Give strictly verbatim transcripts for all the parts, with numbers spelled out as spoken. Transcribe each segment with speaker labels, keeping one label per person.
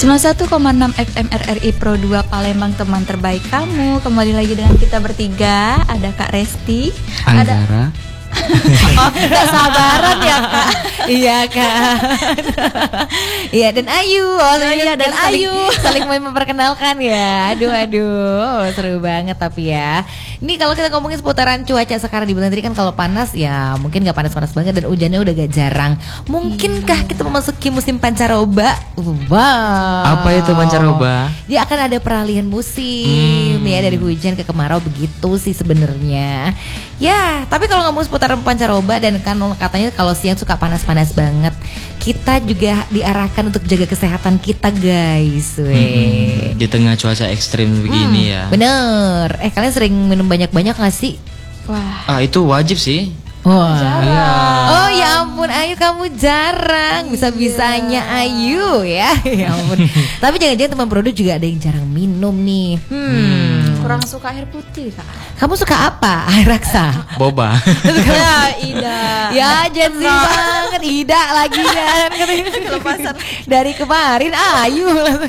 Speaker 1: sembilan puluh satu koma enam F M R R I Pro dua Palembang, teman terbaik kamu. Kembali lagi dengan kita bertiga. Ada Kak Resti,
Speaker 2: Anggara.
Speaker 1: ada oh, tak sabaran ya Kak.
Speaker 3: Iya Kak. Iya dan Ayu. Oh iya dan Ayu. Saling, saling memperkenalkan ya. Aduh aduh, seru banget tapi ya. Ini kalau kita ngomongin seputaran cuaca sekarang di Bintang Tiga kan, kalau panas ya mungkin gak panas-panas banget dan hujannya udah gak jarang. Mungkinkah kita memasuki musim pancaroba? Wow.
Speaker 2: Apa itu pancaroba?
Speaker 3: Dia akan ada peralihan musim hmm. ya, dari hujan ke kemarau, begitu sih sebenarnya. Ya, tapi kalau ngomong seputaran pancaroba dan kan katanya kalau siang suka panas-panas banget, kita juga diarahkan untuk jaga kesehatan kita guys.
Speaker 2: Hmm, di tengah cuaca ekstrim begini hmm, ya.
Speaker 3: Bener. Eh kalian sering minum banyak-banyak gak sih?
Speaker 1: Wah.
Speaker 2: Ah itu wajib sih.
Speaker 3: Wah.
Speaker 2: Ya.
Speaker 3: Oh ya ampun Ayu, kamu jarang. Bisa-bisanya Ayu ya. Ya ampun. Tapi jangan-jangan teman produk juga ada yang jarang minum nih. Hmm.
Speaker 1: hmm. Kurang suka air putih Kak.
Speaker 3: Kamu suka apa? Air raksa?
Speaker 2: Boba.
Speaker 1: Ya Ida.
Speaker 3: Ya Jensi banget. Ida lagi kan.
Speaker 1: Kelepasan
Speaker 3: dari kemarin Ayu.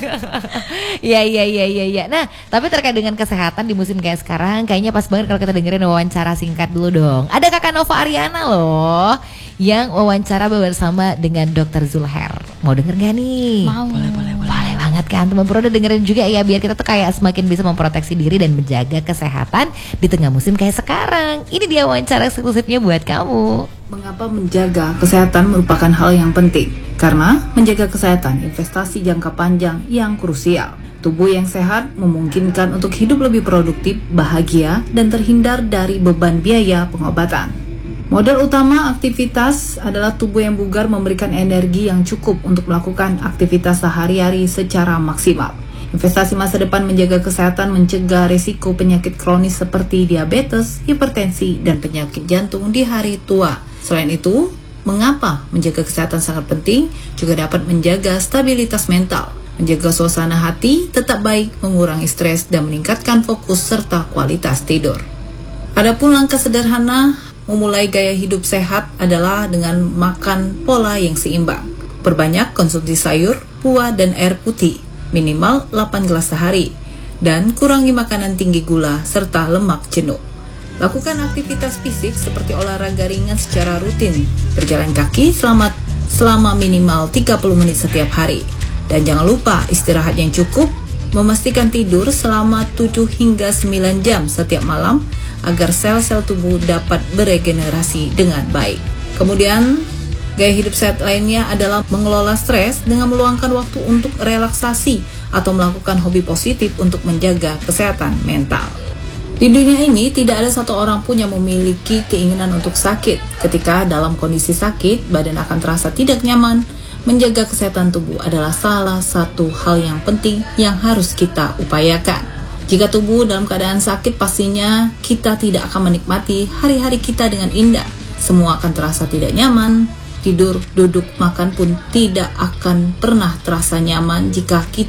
Speaker 3: Ya ya ya ya ya. Nah tapi terkait dengan kesehatan di musim kayak sekarang, kayaknya pas banget kalau kita dengerin wawancara singkat dulu dong. Ada Kakak Nova Ariana loh yang wawancara bersama dengan dokter Zulher. Mau denger gak nih?
Speaker 1: Mau.
Speaker 3: Boleh boleh boleh. Boleh banget kan teman Pro, udah dengerin juga ya, biar kita tuh kayak semakin bisa memproteksi diri dan menjaga kesehatan di tengah musim kayak sekarang. Ini dia wawancara eksklusifnya buat kamu.
Speaker 4: Mengapa menjaga kesehatan merupakan hal yang penting? Karena menjaga kesehatan investasi jangka panjang yang krusial. Tubuh yang sehat memungkinkan untuk hidup lebih produktif, bahagia, dan terhindar dari beban biaya pengobatan. Modal utama aktivitas adalah tubuh yang bugar memberikan energi yang cukup untuk melakukan aktivitas sehari-hari secara maksimal. Investasi masa depan menjaga kesehatan mencegah risiko penyakit kronis seperti diabetes, hipertensi, dan penyakit jantung di hari tua. Selain itu, mengapa menjaga kesehatan sangat penting? Juga dapat menjaga stabilitas mental, menjaga suasana hati tetap baik, mengurangi stres, dan meningkatkan fokus serta kualitas tidur. Adapun langkah sederhana memulai gaya hidup sehat adalah dengan makan pola yang seimbang. Perbanyak konsumsi sayur, buah, dan air putih, minimal delapan gelas sehari, dan kurangi makanan tinggi gula serta lemak jenuh. Lakukan aktivitas fisik seperti olahraga ringan secara rutin, berjalan kaki selama, selama minimal tiga puluh menit setiap hari. Dan jangan lupa istirahat yang cukup, memastikan tidur selama tujuh hingga sembilan jam setiap malam, agar sel-sel tubuh dapat beregenerasi dengan baik. Kemudian, gaya hidup sehat lainnya adalah mengelola stres dengan meluangkan waktu untuk relaksasi atau melakukan hobi positif untuk menjaga kesehatan mental. Di dunia ini, tidak ada satu orang pun yang memiliki keinginan untuk sakit. Ketika dalam kondisi sakit, badan akan terasa tidak nyaman. Menjaga kesehatan tubuh adalah salah satu hal yang penting yang harus kita upayakan. Jika tubuh dalam keadaan sakit, pastinya kita tidak akan menikmati hari-hari kita dengan indah. Semua akan terasa tidak nyaman. Tidur, duduk, makan pun tidak akan pernah terasa nyaman jika kita